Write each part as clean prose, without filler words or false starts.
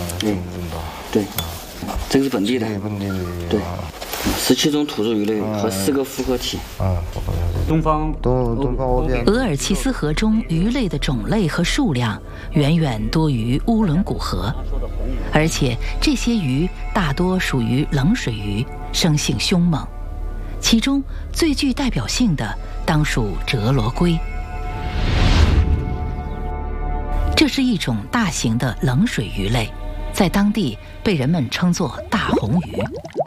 对，这个是本地的， 本地的。 对，17种土著鱼类和4个复合体。 东方欧边。 额尔齐斯河中鱼类的种类和数量远远多于乌伦古河，而且这些鱼大多属于冷水鱼，生性凶猛。其中最具代表性的当属折罗龟。这是一种大型的冷水鱼类，在当地被人们称作大红鱼。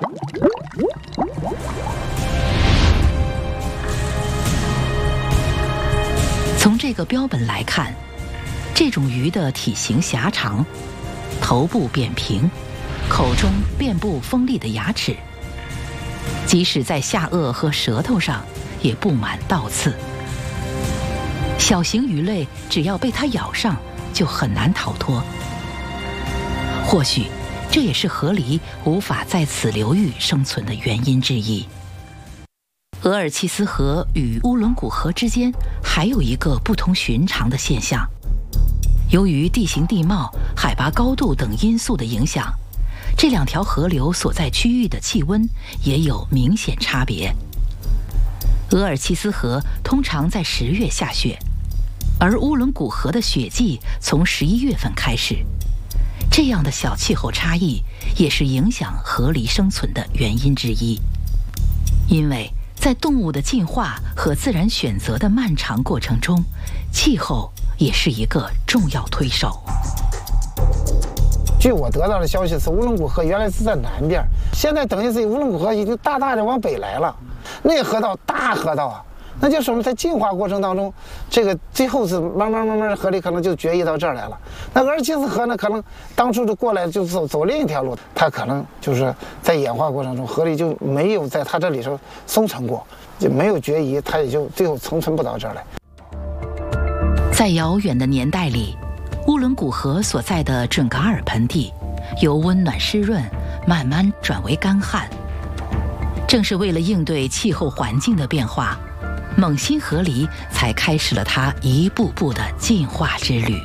从这个标本来看，这种鱼的体型狭长，头部扁平，口中遍布锋利的牙齿，即使在下颚和舌头上也布满倒刺。小型鱼类只要被它咬上，就很难逃脱。或许这也是河狸无法在此流域生存的原因之一。额尔齐斯河与乌伦古河之间还有一个不同寻常的现象，由于地形地貌、海拔高度等因素的影响，这两条河流所在区域的气温也有明显差别。额尔齐斯河通常在10月下雪，而乌伦古河的雪季从11月份开始。这样的小气候差异也是影响河狸生存的原因之一，因为在动物的进化和自然选择的漫长过程中，气候也是一个重要推手。 据我得到的消息是，乌伦古河原来是在南边，现在等于是乌伦古河已经大大的往北来了。那河道大河道啊，那就说明在进化过程当中，这个最后是慢慢河狸可能就决议到这儿来了。那额尔齐斯河呢，可能当初就过来就走另一条路，它可能就是在演化过程中，河狸就没有在它这里头生存过，就没有决议，它也就最后生存不到这儿来。 在遥远的年代里，乌伦古河所在的准噶尔盆地由温暖湿润慢慢转为干旱。正是为了应对气候环境的变化，猛禽河狸才开始了它一步步的进化之旅。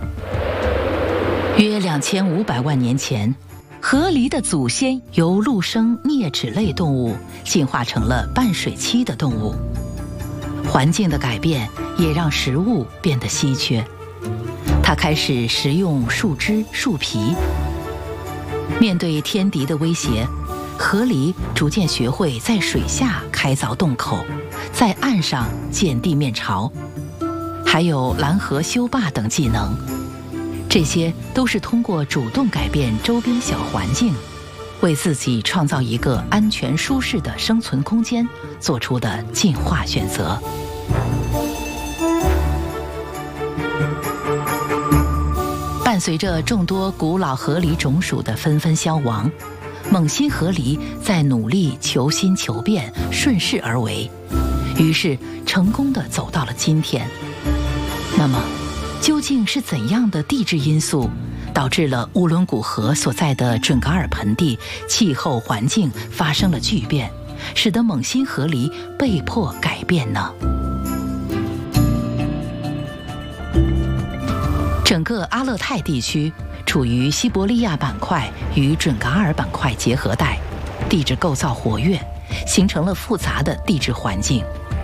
约2500万年前，河狸的祖先由陆生啮齿类动物进化成了半水栖的动物。环境的改变也让食物变得稀缺，它开始食用树枝、树皮。面对天敌的威胁，河狸逐渐学会在水下开凿洞口，在岸上建地面巢，还有拦河修坝等技能。这些都是通过主动改变周边小环境，为自己创造一个安全舒适的生存空间做出的进化选择。伴随着众多古老河狸种属的纷纷消亡，猛禽河狸在努力求新求变，顺势而为，于是成功地走到了今天。那么究竟是怎样的地质因素导致了乌伦古河所在的准噶尔盆地气候环境发生了巨变，使得猛禽河狸被迫改变呢？整个阿勒泰地区处于西伯利亚板块与准噶尔板块结合带，地质构造活跃，形成了复杂的地质环境。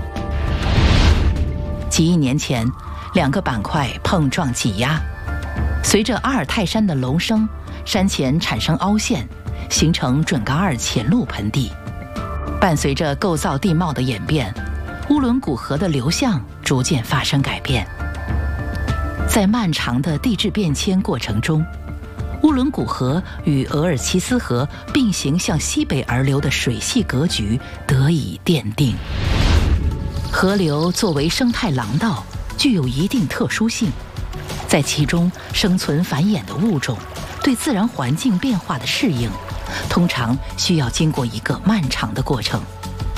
几亿年前，两个板块碰撞挤压，随着阿尔泰山的隆升，山前产生凹陷，形成准噶尔前陆盆地。伴随着构造地貌的演变，乌伦古河的流向逐渐发生改变。在漫长的地质变迁过程中，乌伦古河与额尔齐斯河并行向西北而流的水系格局得以奠定。河流作为生态廊道，具有一定特殊性，在其中生存繁衍的物种对自然环境变化的适应，通常需要经过一个漫长的过程。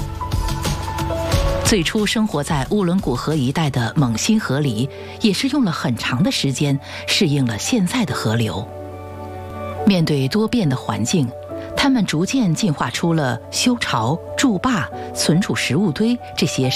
最初生活在乌伦古河一带的猛禽河狸，也是用了很长的时间适应了现在的河流。面对多变的环境，它们逐渐进化出了修巢、筑坝、存储食物堆这些